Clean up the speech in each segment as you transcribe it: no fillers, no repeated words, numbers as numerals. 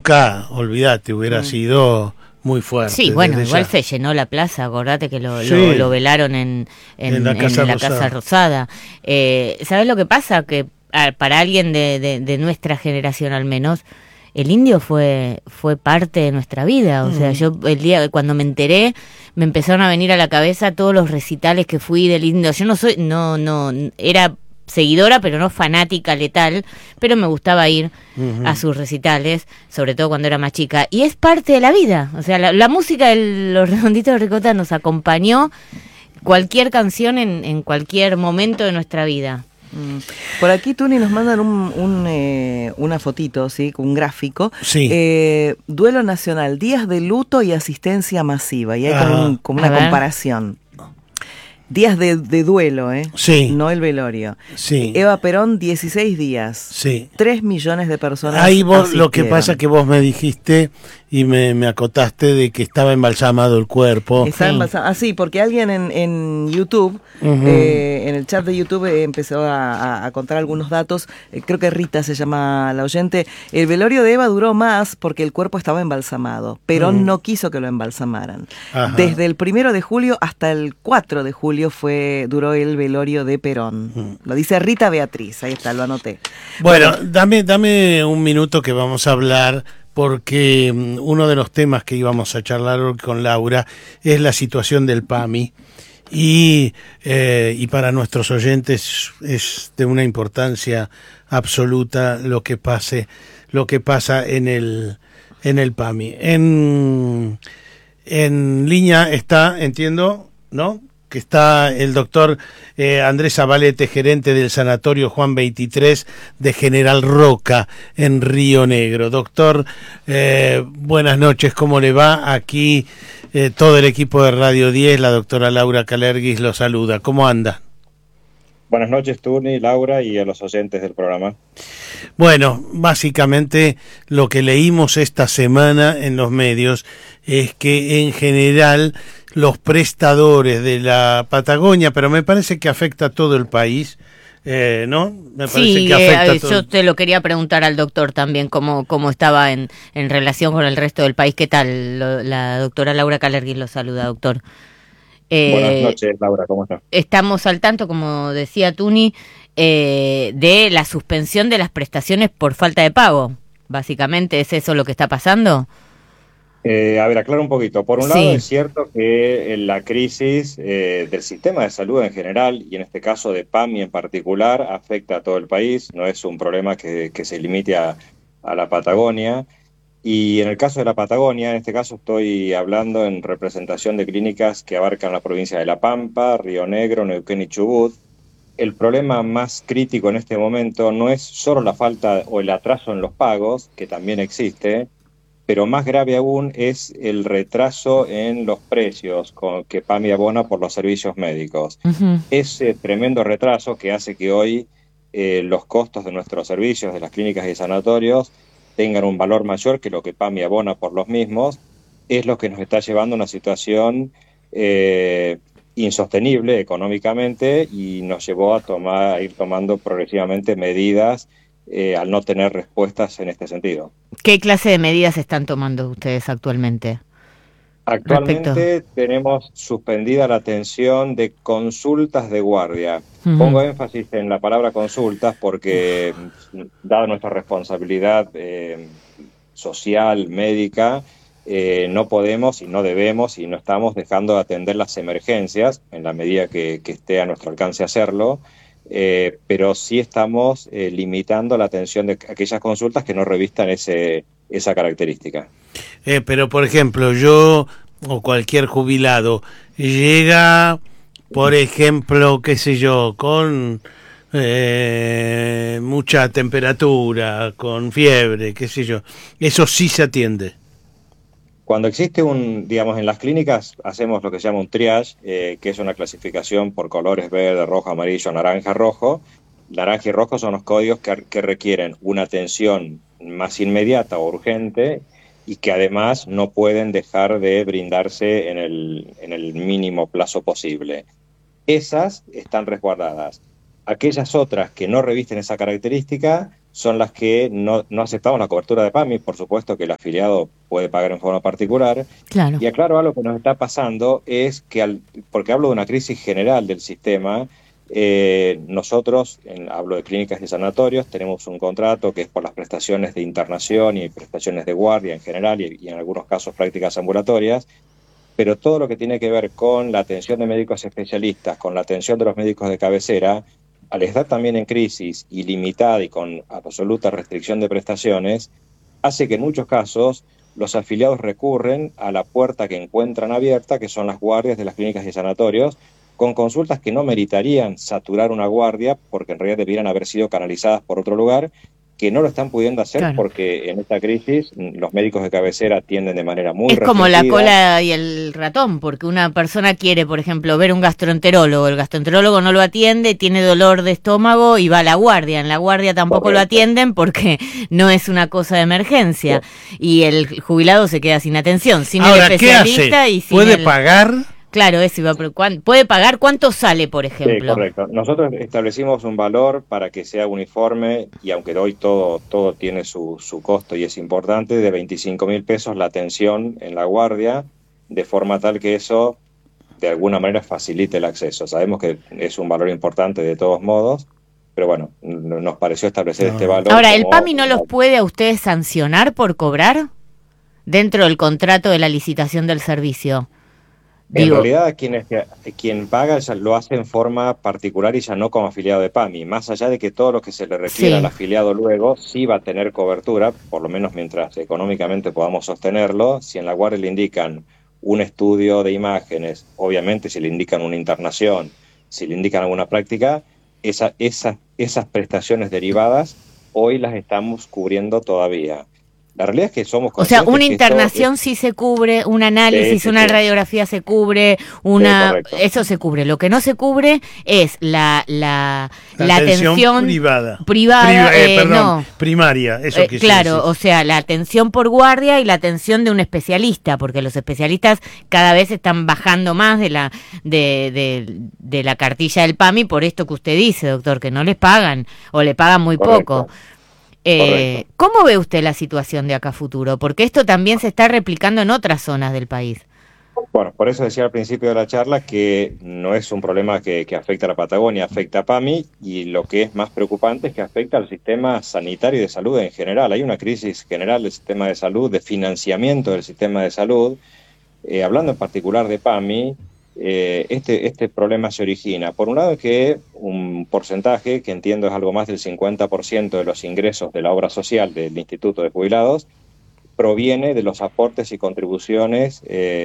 época, olvídate, hubiera sido muy fuerte. Sí, bueno, igual se llenó la plaza, acordate que lo velaron en la Casa Rosada. ¿Sabés lo que pasa? Que para alguien de nuestra generación al menos, el indio fue parte de nuestra vida. O sea, yo el día cuando me enteré, me empezaron a venir a la cabeza todos los recitales que fui del indio. Yo no era seguidora, pero no fanática letal, pero me gustaba ir a sus recitales, sobre todo cuando era más chica, y es parte de la vida. O sea, la música de Los Redonditos de Ricota nos acompañó cualquier canción en cualquier momento de nuestra vida. Por aquí, Tuni, nos mandan una fotito, ¿sí? Un gráfico. Sí. Duelo nacional, días de luto y asistencia masiva. Y hay como una comparación. Días de duelo, Sí. No el velorio. Sí. Eva Perón, 16 días. Sí. 3 millones de personas. Ahí vos, lo que pasa es que vos me dijiste y me acotaste de que estaba embalsamado el cuerpo. Está embalsamado. Sí, porque alguien en YouTube, en el chat de YouTube, empezó a contar algunos datos. Creo que Rita se llama la oyente. El velorio de Eva duró más porque el cuerpo estaba embalsamado. Perón no quiso que lo embalsamaran. Ajá. Desde el 1 de julio hasta el 4 de julio duró el velorio de Perón. Lo dice Rita Beatriz, ahí está, lo anoté. Bueno, dame un minuto que vamos a hablar, porque uno de los temas que íbamos a charlar hoy con Laura es la situación del PAMI, y para nuestros oyentes es de una importancia absoluta lo que pasa en el PAMI. En línea está, entiendo, ¿no?, que está el doctor Andrés Zabalete, gerente del Sanatorio Juan 23 de General Roca en Río Negro. Doctor, buenas noches, ¿cómo le va? Aquí todo el equipo de Radio 10, la doctora Laura Kalergis lo saluda. ¿Cómo anda? Buenas noches, Tuni, Laura, y a los oyentes del programa. Bueno, básicamente lo que leímos esta semana en los medios es que en general los prestadores de la Patagonia, pero me parece que afecta a todo el país, ¿no? Me parece que afecta a todo. Yo te lo quería preguntar al doctor también, cómo estaba en relación con el resto del país. ¿Qué tal? La doctora Laura Kalergis lo saluda, doctor. Buenas noches, Laura, ¿cómo estás? Estamos al tanto, como decía Tuni, de la suspensión de las prestaciones por falta de pago. Básicamente, ¿es eso lo que está pasando? A ver, aclaro un poquito. Por un lado, es cierto que la crisis del sistema de salud en general, y en este caso de PAMI en particular, afecta a todo el país. No es un problema que se limite a la Patagonia. Y en el caso de la Patagonia, en este caso estoy hablando en representación de clínicas que abarcan la provincia de La Pampa, Río Negro, Neuquén y Chubut. El problema más crítico en este momento no es solo la falta o el atraso en los pagos, que también existe, pero más grave aún es el retraso en los precios que PAMI abona por los servicios médicos. Ese tremendo retraso que hace que hoy los costos de nuestros servicios, de las clínicas y sanatorios, tengan un valor mayor que lo que PAMI abona por los mismos, es lo que nos está llevando a una situación insostenible económicamente, y nos llevó a ir tomando progresivamente medidas al no tener respuestas en este sentido. ¿Qué clase de medidas están tomando ustedes actualmente? Actualmente tenemos suspendida la atención de consultas de guardia. Pongo énfasis en la palabra consultas porque, dada nuestra responsabilidad social, médica, no podemos y no debemos y no estamos dejando de atender las emergencias en la medida que esté a nuestro alcance hacerlo, pero sí estamos limitando la atención de aquellas consultas que no revistan esa característica. Pero, por ejemplo, yo o cualquier jubilado llega, por ejemplo, qué sé yo, con mucha temperatura, con fiebre, qué sé yo, eso sí se atiende. Cuando existe digamos, en las clínicas hacemos lo que se llama un triage, que es una clasificación por colores: verde, rojo, amarillo, naranja, rojo. Naranja y rojo son los códigos que requieren una atención más inmediata o urgente, y que además no pueden dejar de brindarse en el mínimo plazo posible. Esas están resguardadas. Aquellas otras que no revisten esa característica son las que no aceptamos la cobertura de PAMI. Por supuesto que el afiliado puede pagar en forma particular. Claro. Y aclaro, algo que nos está pasando es que, porque hablo de una crisis general del sistema, nosotros, hablo de clínicas y sanatorios, tenemos un contrato que es por las prestaciones de internación y prestaciones de guardia en general y en algunos casos prácticas ambulatorias, pero todo lo que tiene que ver con la atención de médicos especialistas, con la atención de los médicos de cabecera, al estar también en crisis ilimitada y con absoluta restricción de prestaciones, hace que en muchos casos los afiliados recurren a la puerta que encuentran abierta, que son las guardias de las clínicas y sanatorios, con consultas que no meritarían saturar una guardia, porque en realidad debieran haber sido canalizadas por otro lugar, que no lo están pudiendo hacer, claro, porque en esta crisis los médicos de cabecera atienden de manera muy restringida. Es como la cola y el ratón, porque una persona quiere, por ejemplo, ver un gastroenterólogo, el gastroenterólogo no lo atiende, tiene dolor de estómago y va a la guardia. En la guardia tampoco Correcto. Lo atienden porque no es una cosa de emergencia. Sí. Y el jubilado se queda sin atención, sin Ahora, el especialista. ¿qué hace? Y sin ¿Puede pagar? Claro, eso iba, pero ¿puede pagar? ¿Cuánto sale, por ejemplo? Sí, correcto. Nosotros establecimos un valor para que sea uniforme y aunque hoy todo tiene su costo y es importante, de 25.000 pesos la atención en la guardia, de forma tal que eso de alguna manera facilite el acceso. Sabemos que es un valor importante de todos modos, pero bueno, nos pareció establecer este valor. Ahora, ¿el PAMI no los puede a ustedes sancionar por cobrar dentro del contrato de la licitación del servicio? En realidad, quien paga ya lo hace en forma particular y ya no como afiliado de PAMI. Más allá de que todo lo que se le requiera al afiliado luego sí va a tener cobertura, por lo menos mientras económicamente podamos sostenerlo. Si en la guardia le indican un estudio de imágenes, obviamente si le indican una internación, si le indican alguna práctica, esas prestaciones derivadas hoy las estamos cubriendo todavía. La realidad es que somos conscientes. O sea, una internación sí se cubre, un análisis, una radiografía se cubre, eso se cubre. Lo que no se cubre es la atención privada. Primaria, eso claro, decir. O sea, la atención por guardia y la atención de un especialista, porque los especialistas cada vez están bajando más de la cartilla del PAMI por esto que usted dice, doctor, que no les pagan o le pagan muy poco. ¿Cómo ve usted la situación de acá a futuro? Porque esto también se está replicando en otras zonas del país. Bueno, por eso decía al principio de la charla que no es un problema que afecta a la Patagonia, afecta a PAMI, y lo que es más preocupante es que afecta al sistema sanitario y de salud en general. Hay una crisis general del sistema de salud, de financiamiento del sistema de salud. Hablando en particular de PAMI, este problema se origina, por un lado, que un porcentaje, que entiendo es algo más del 50% de los ingresos de la obra social del Instituto de Jubilados, proviene de los aportes y contribuciones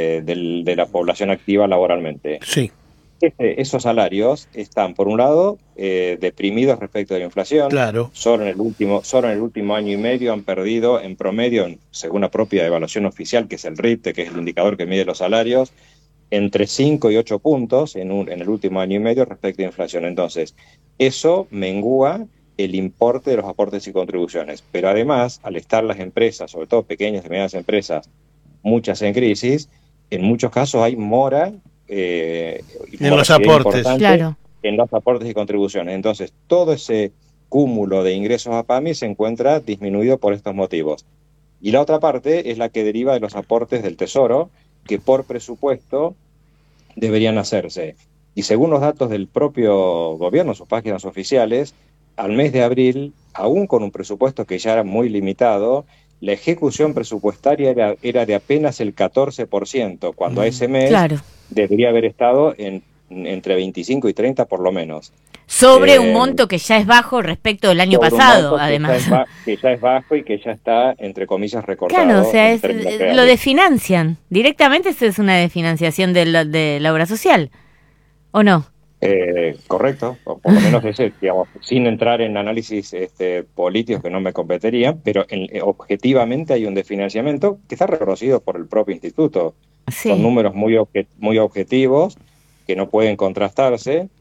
de la población activa laboralmente. Sí. Esos salarios están, por un lado, deprimidos respecto de la inflación. Claro. Solo en el último año y medio han perdido, en promedio, según la propia evaluación oficial, que es el RIPTE, que es el indicador que mide los salarios, entre 5 y 8 puntos en el último año y medio respecto a inflación. Entonces, eso mengúa el importe de los aportes y contribuciones. Pero además, al estar las empresas, sobre todo pequeñas y medianas empresas, muchas en crisis, en muchos casos hay mora en los aportes. Claro. En los aportes y contribuciones. Entonces, todo ese cúmulo de ingresos a PAMI se encuentra disminuido por estos motivos. Y la otra parte es la que deriva de los aportes del Tesoro, que por presupuesto deberían hacerse. Y según los datos del propio gobierno, sus páginas oficiales, al mes de abril, aún con un presupuesto que ya era muy limitado, la ejecución presupuestaria era de apenas el 14%, cuando a ese mes debería haber estado entre 25 y 30 por lo menos. Sobre un monto que ya es bajo respecto del año pasado, además. Que ya es bajo y que ya está, entre comillas, recortado. Claro, o sea, lo desfinancian. Directamente eso es una desfinanciación de la obra social, ¿o no? Correcto, o por lo menos ese, digamos, sin entrar en análisis políticos que no me competirían, pero objetivamente hay un desfinanciamiento que está reconocido por el propio instituto. Sí. Son números muy objetivos que no pueden contrastarse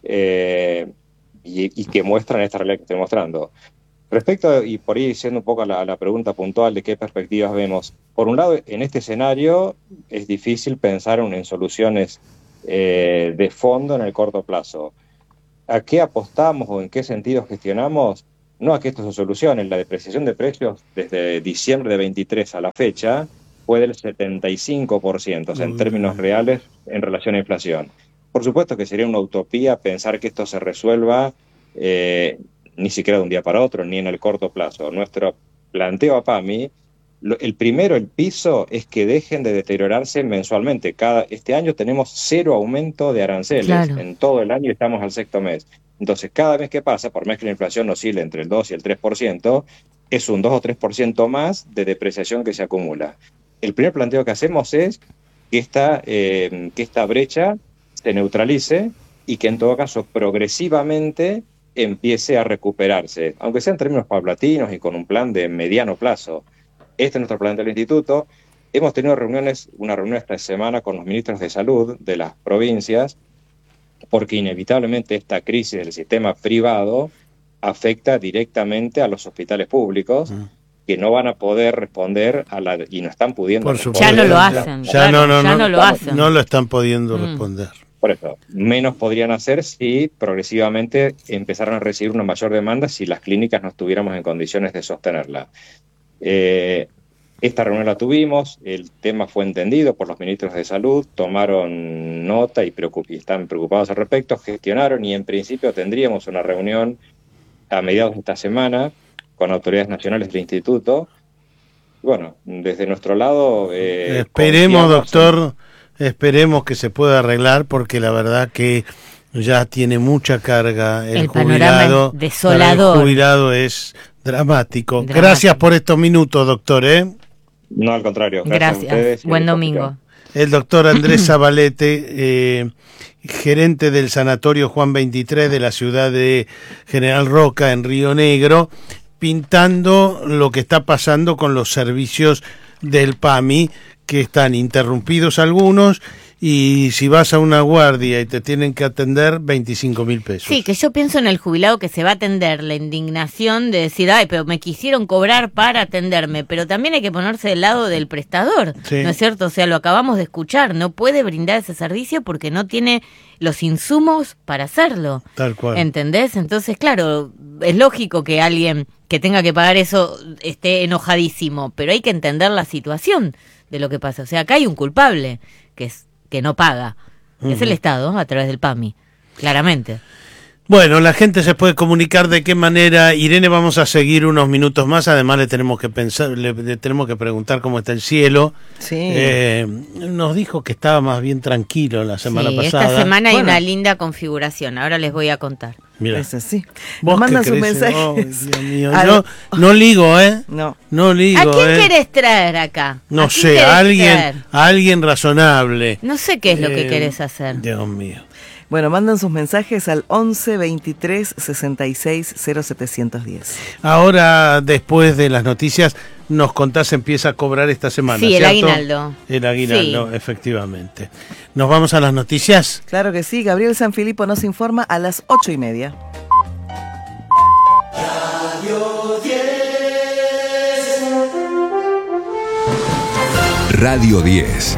y que muestran esta realidad que estoy mostrando. Respecto, y por ahí siendo un poco a la pregunta puntual de qué perspectivas vemos, por un lado, en este escenario es difícil pensar en soluciones de fondo en el corto plazo. ¿A qué apostamos o en qué sentido gestionamos? no a que esto se solucione. La depreciación de precios desde diciembre de 23 a la fecha fue del 75%, o sea, en términos reales en relación a inflación. Por supuesto que sería una utopía pensar que esto se resuelva ni siquiera de un día para otro, ni en el corto plazo. Nuestro planteo a PAMI, el piso es que dejen de deteriorarse mensualmente. Este año tenemos 0 aumento de aranceles, claro, en todo el año, y estamos al 6º mes. Entonces, cada mes que pasa, por más que la inflación oscile entre el 2 y el 3%, es un 2 o 3% más de depreciación que se acumula. El primer planteo que hacemos es que esta brecha se neutralice y que en todo caso progresivamente empiece a recuperarse, aunque sea en términos paulatinos y con un plan de mediano plazo. Este es nuestro plan del instituto. Hemos tenido una reunión esta semana con los ministros de salud de las provincias, porque inevitablemente esta crisis del sistema privado afecta directamente a los hospitales públicos, que no van a poder responder y no están pudiendo responder. Ya no lo hacen. No lo están pudiendo responder. Por eso, menos podrían hacer si progresivamente empezaran a recibir una mayor demanda si las clínicas no estuviéramos en condiciones de sostenerla. Esta reunión la tuvimos, el tema fue entendido por los ministros de salud, tomaron nota y están preocupados al respecto, gestionaron, y en principio tendríamos una reunión a mediados de esta semana con autoridades nacionales del instituto. Bueno, desde nuestro lado... esperemos, doctor... Esperemos que se pueda arreglar, porque la verdad que ya tiene mucha carga el jubilado. Desolador. El jubilado es dramático. Gracias por estos minutos, doctor. No, al contrario. Gracias. A ustedes. Buen domingo. El doctor Andrés Zabalete, gerente del Sanatorio Juan 23 de la ciudad de General Roca, en Río Negro, pintando lo que está pasando con los servicios del PAMI, que están interrumpidos algunos, y si vas a una guardia y te tienen que atender, 25.000 pesos. Sí, que yo pienso en el jubilado que se va a atender, la indignación de decir, ay, pero me quisieron cobrar para atenderme, pero también hay que ponerse del lado del prestador, sí, ¿no es cierto? O sea, lo acabamos de escuchar, no puede brindar ese servicio porque no tiene los insumos para hacerlo. Tal cual. ¿Entendés? Entonces, claro, es lógico que alguien que tenga que pagar eso esté enojadísimo, pero hay que entender la situación de lo que pasa. O sea, acá hay un culpable que no paga, que es el Estado a través del PAMI, claramente. Bueno, la gente se puede comunicar de qué manera. Irene, vamos a seguir unos minutos más. Además, le tenemos que preguntar cómo está el cielo. Sí. Nos dijo que estaba más bien tranquilo la semana pasada. Esta semana hay una linda configuración. Ahora les voy a contar. Mira. Es así. Nos mandan sus mensajes. Oh, Dios mío. No ligo, No ligo. ¿A quién querés traer acá? No sé, a alguien razonable. No sé qué es lo que querés hacer. Dios mío. Bueno, mandan sus mensajes al 11 23 66 0710. Ahora, después de las noticias, nos contás, empieza a cobrar esta semana, sí, ¿cierto? El aguinaldo. El aguinaldo, sí, efectivamente. ¿Nos vamos a las noticias? Claro que sí. Gabriel Sanfilippo nos informa a las 8:30. Radio 10. Radio 10.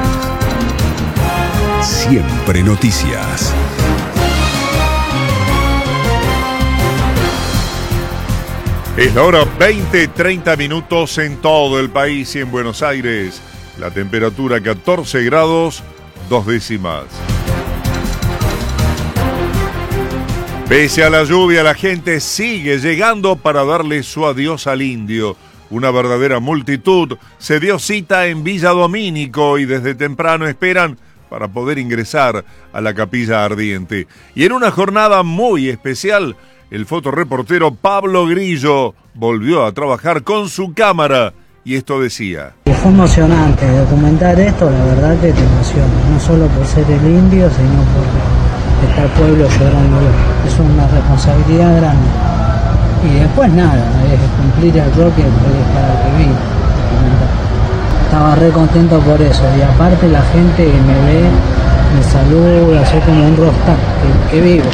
Siempre noticias. Es la hora 20:30 minutos en todo el país y en Buenos Aires. La temperatura 14 grados, 2 décimas. Pese a la lluvia, la gente sigue llegando para darle su adiós al indio. Una verdadera multitud se dio cita en Villa Domínico y desde temprano esperan para poder ingresar a la capilla ardiente. Y en una jornada muy especial, el fotoreportero Pablo Grillo volvió a trabajar con su cámara y esto decía. Fue emocionante documentar esto, la verdad que te emociona, no solo por ser el indio, sino por estar el pueblo llorando. Es una responsabilidad grande. Y después nada, es cumplir el rol que para que vive. Estaba re contento por eso, y aparte la gente que me ve, me saluda, soy como un rockstar que vivo.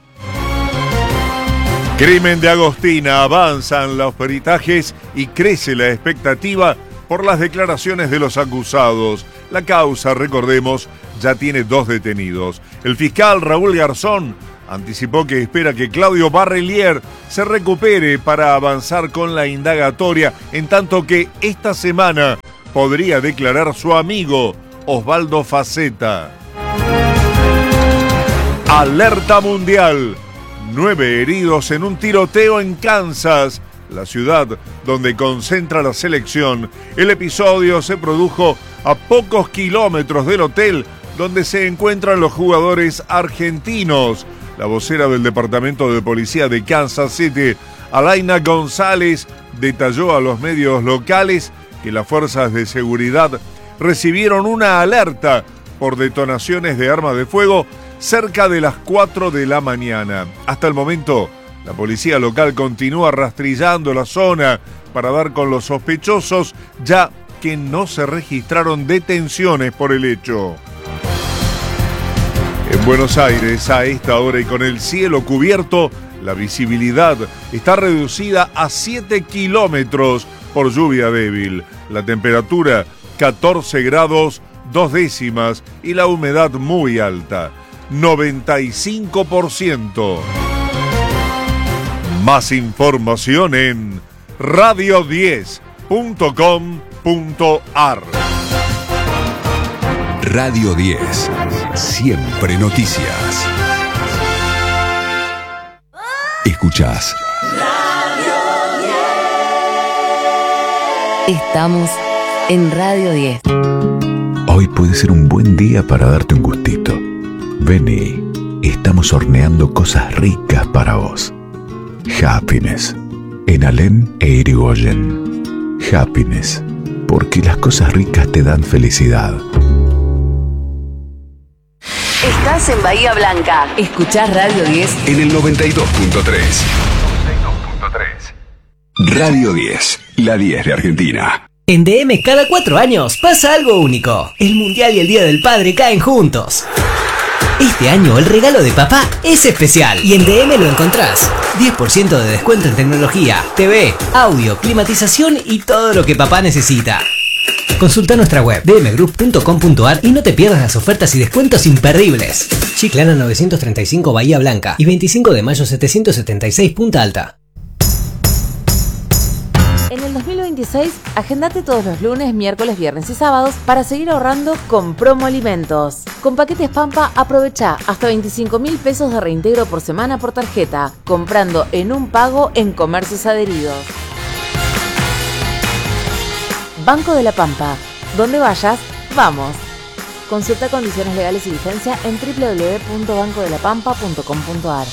Crimen de Agostina, avanzan los peritajes y crece la expectativa por las declaraciones de los acusados. La causa, recordemos, ya tiene 2 detenidos. El fiscal Raúl Garzón anticipó que espera que Claudio Barrelier se recupere para avanzar con la indagatoria, en tanto que esta semana podría declarar su amigo Osvaldo Faceta. Alerta mundial. 9 heridos en un tiroteo en Kansas, la ciudad donde concentra la selección. El episodio se produjo a pocos kilómetros del hotel donde se encuentran los jugadores argentinos. La vocera del Departamento de Policía de Kansas City, Alaina González, detalló a los medios locales que las fuerzas de seguridad recibieron una alerta por detonaciones de armas de fuego cerca de las 4 de la mañana. Hasta el momento, la policía local continúa rastrillando la zona para dar con los sospechosos, ya que no se registraron detenciones por el hecho. En Buenos Aires, a esta hora y con el cielo cubierto, la visibilidad está reducida a 7 kilómetros por lluvia débil. La temperatura, 14 grados 2 décimas y la humedad muy alta, 95%. Más información en radio10.com.ar. Radio 10. Siempre noticias. Escuchás. Estamos en Radio 10. Hoy puede ser un buen día para darte un gustito. Vení, estamos horneando cosas ricas para vos. Happiness, en Alem e Irigoyen. Happiness, porque las cosas ricas te dan felicidad. Estás en Bahía Blanca. Escuchás Radio 10 en el 92.3. Radio 10, la 10 de Argentina. En DM cada 4 años pasa algo único. El Mundial y el Día del Padre caen juntos. Este año el regalo de papá es especial y en DM lo encontrás. 10% de descuento en tecnología, TV, audio, climatización y todo lo que papá necesita. Consulta nuestra web dmgroup.com.ar y no te pierdas las ofertas y descuentos imperdibles. Chiclana 935 Bahía Blanca y 25 de mayo 776 Punta Alta. En el 2026, agendate todos los lunes, miércoles, viernes y sábados para seguir ahorrando con Promo Alimentos. Con paquetes Pampa, aprovecha hasta 25.000 pesos de reintegro por semana por tarjeta, comprando en un pago en comercios adheridos. Banco de la Pampa. Donde vayas, vamos. Consulta condiciones legales y vigencia en www.bancodelapampa.com.ar.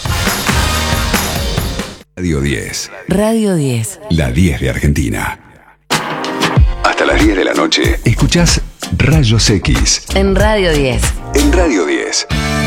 Radio 10. Radio 10. La 10 de Argentina. Hasta las 10 de la noche, escuchás Rayos X. En Radio 10. En Radio 10.